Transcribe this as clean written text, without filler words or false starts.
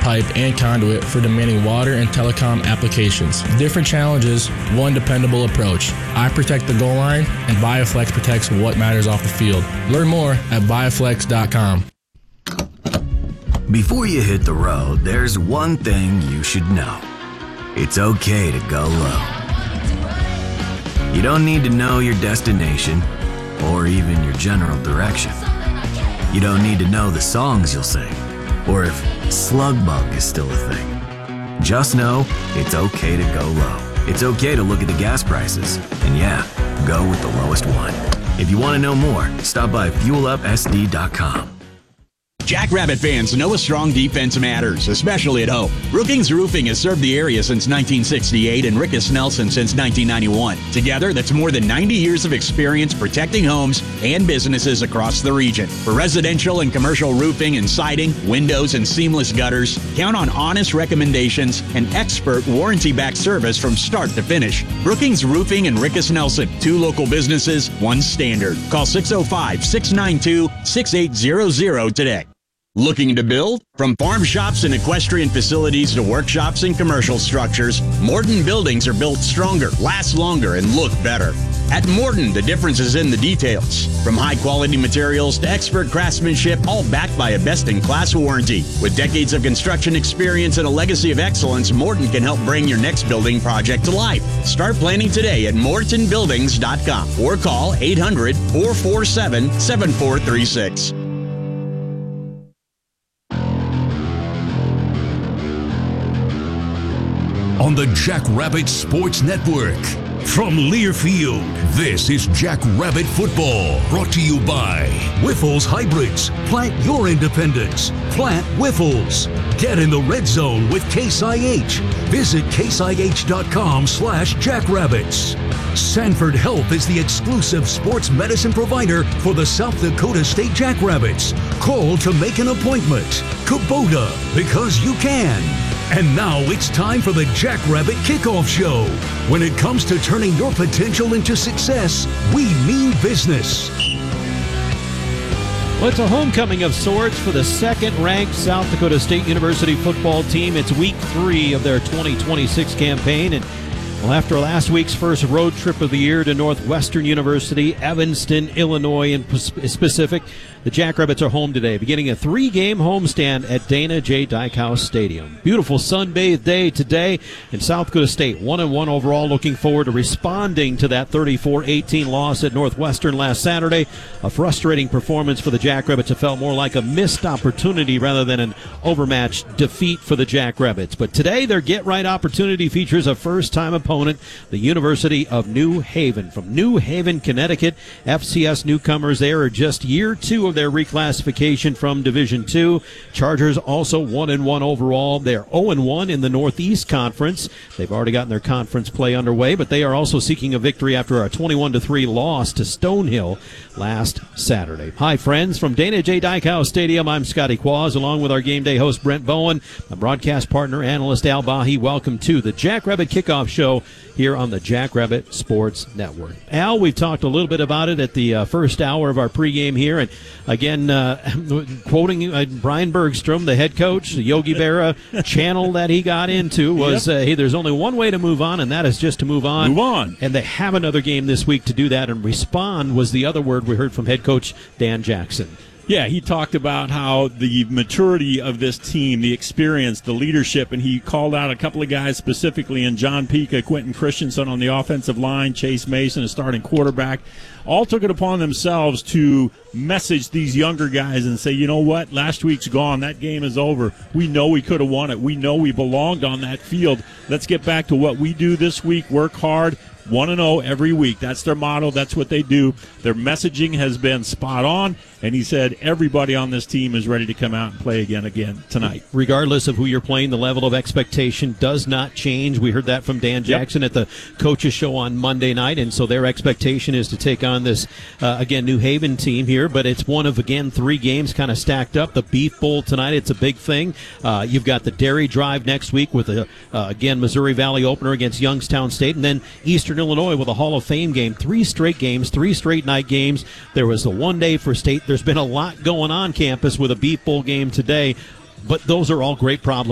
pipe and conduit for demanding water and telecom applications. Different challenges, one dependable approach. I protect the goal line, and BioFlex protects what matters off the field. Learn more at bioflex.com. Before you hit the road, there's one thing you should know. It's okay to go low. You don't need to know your destination or even your general direction. You don't need to know the songs you'll sing or if Slugbug is still a thing. Just know it's okay to go low. It's okay to look at the gas prices and go with the lowest one. If you want to know more, stop by fuelupsd.com. Jackrabbit fans know a strong defense matters, especially at home. Brookings Roofing has served the area since 1968 and Rickus Nelson since 1991. Together, that's more than 90 years of experience protecting homes and businesses across the region. For residential and commercial roofing and siding, windows, and seamless gutters, count on honest recommendations and expert warranty-backed service from start to finish. Brookings Roofing and Rickus Nelson, 2 local businesses, 1 standard. Call 605-692-6800 today. Looking to build? From farm shops and equestrian facilities to workshops and commercial structures, Morton buildings are built stronger, last longer, and look better. At Morton, the difference is in the details. From high-quality materials to expert craftsmanship, all backed by a best-in-class warranty. With decades of construction experience and a legacy of excellence, Morton can help bring your next building project to life. Start planning today at mortonbuildings.com or call 800-447-7436. On the Jackrabbit Sports Network. From Learfield, this is Jackrabbit Football, brought to you by Wyffels Hybrids. Plant your independence. Plant Wyffels. Get in the red zone with Case IH. Visit caseih.com/jackrabbits. Sanford Health is the exclusive sports medicine provider for the South Dakota State Jackrabbits. Call to make an appointment. Kubota, because you can. And now it's time for the Jackrabbit Kickoff Show. When it comes to turning your potential into success, we mean business. Well, it's a homecoming of sorts for the second-ranked South Dakota State University football team. It's week 3 of their 2026 campaign. And well, after last week's first road trip of the year to Northwestern University, Evanston, Illinois in specific, the Jackrabbits are home today, beginning a 3-game homestand at Dana J. Dykhouse Stadium. Beautiful sun-bathed day today, and South Dakota State 1-1 overall, looking forward to responding to that 34-18 loss at Northwestern last Saturday. A frustrating performance for the Jackrabbits. It felt more like a missed opportunity rather than an overmatched defeat for the Jackrabbits. But today, their get-right opportunity features a first-time opponent, the University of New Haven. From New Haven, Connecticut, FCS newcomers, they are just year 2 of their reclassification from Division II. Chargers also 1-1 overall. They're 0-1 in the Northeast Conference. They've already gotten their conference play underway, but they are also seeking a victory after a 21-3 loss to Stonehill last Saturday. Hi, friends. From Dana J. Dykhouse Stadium, I'm Scotty Quaz, along with our game day host Brent Bowen, my broadcast partner, analyst Al Bahi. Welcome to the Jackrabbit Kickoff Show here on the Jackrabbit Sports Network. Al, we've talked a little bit about it at the first hour of our pregame here, and again, quoting Brian Bergstrom, the head coach, the Yogi Berra channel that he got into was, hey, there's only one way to move on, and that is just to move on. Move on. And they have another game this week to do that, and respond was the other word we heard from head coach Dan Jackson. Yeah, he talked about how the maturity of this team, the experience, the leadership, and he called out a couple of guys specifically in John Pika, Quentin Christensen on the offensive line, Chase Mason, a starting quarterback, all took it upon themselves to message these younger guys and say, you know what, last week's gone, that game is over. We know we could have won it. We know we belonged on that field. Let's get back to what we do this week, work hard, 1-0 every week. That's their motto. That's what they do. Their messaging has been spot on, and he said everybody on this team is ready to come out and play again tonight. Regardless of who you're playing, the level of expectation does not change. We heard that from Dan Jackson at the coaches show on Monday night, and so their expectation is to take on this, again, New Haven team here, but it's one of, again, 3 games kind of stacked up. The Beef Bowl tonight, it's a big thing. You've got the Dairy Drive next week with, again, Missouri Valley opener against Youngstown State, and then Eastern Illinois with a Hall of Fame game. 3 straight games, 3 straight night games. There was the one day for State. There's been a lot going on campus with a Beef Bowl game today, but those are all great problems